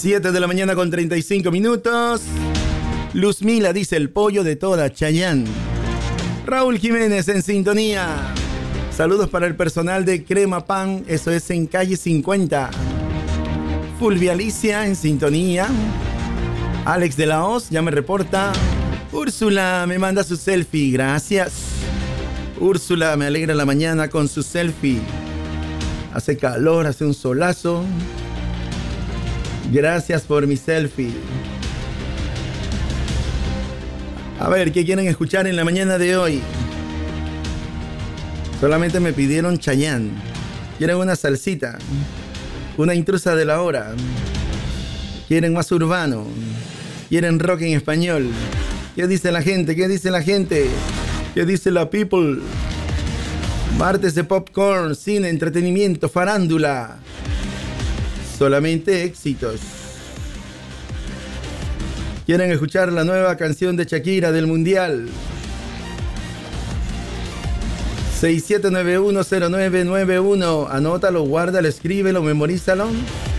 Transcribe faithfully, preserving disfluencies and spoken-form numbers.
siete de la mañana con treinta y cinco minutos. Luzmila dice el pollo de toda Chayán. Raúl Jiménez en sintonía. Saludos para el personal de Crema Pan, eso es en calle cincuenta. Fulvia Alicia en sintonía. Alex de la Hoz ya me reporta. Úrsula me manda su selfie, gracias. Úrsula me alegra la mañana con su selfie. Hace calor, hace un solazo. Gracias por mi selfie. A ver, ¿qué quieren escuchar en la mañana de hoy? Solamente me pidieron Chayanne. Quieren una salsita. Una intrusa de la hora. Quieren más urbano. Quieren rock en español. ¿Qué dice la gente? ¿Qué dice la gente? ¿Qué dice la people? Martes de popcorn, cine, entretenimiento, farándula. Solamente éxitos. ¿Quieren escuchar la nueva canción de Shakira del Mundial? seis siete nueve uno cero nueve nueve uno. Anótalo, guárdalo, escríbelo, memorízalo.